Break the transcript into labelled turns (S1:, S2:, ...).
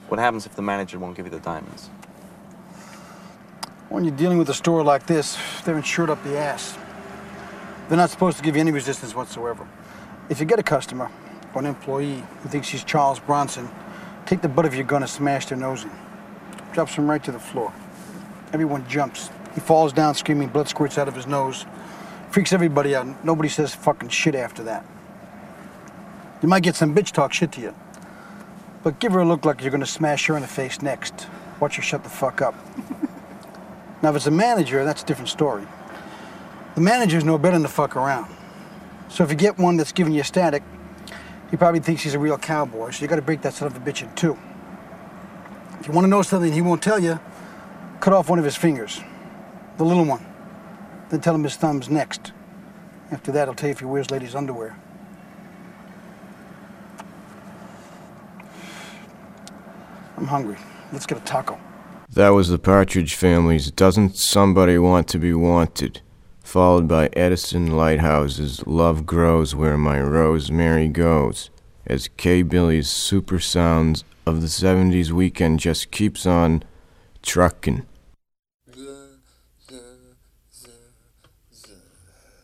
S1: What happens if the manager won't give you the diamonds?
S2: When you're dealing with a store like this, they're insured up the ass. They're not supposed to give you any resistance whatsoever. If you get a customer or an employee who thinks she's Charles Bronson, take the butt of your gun and smash their nose in. Drops him right to the floor. Everyone jumps. He falls down screaming, blood squirts out of his nose. Freaks everybody out. Nobody says fucking shit after that. You might get some bitch talk shit to you, but give her a look like you're gonna smash her in the face next. Watch her shut the fuck up. Now, if it's a manager, that's a different story. The managers know better than to fuck around. So if you get one that's giving you static, he probably thinks he's a real cowboy, so you gotta break that son of a bitch in two. If you wanna know something he won't tell you, cut off one of his fingers, the little one. Then tell him his thumb's next. After that, he'll tell you if he wears ladies' underwear. I'm hungry. Let's get a taco.
S3: That was the Partridge Family's Doesn't Somebody Want to Be Wanted, followed by Edison Lighthouse's Love Grows Where My Rosemary Goes, as K-Billy's super sounds of the 70s weekend just keeps on truckin'.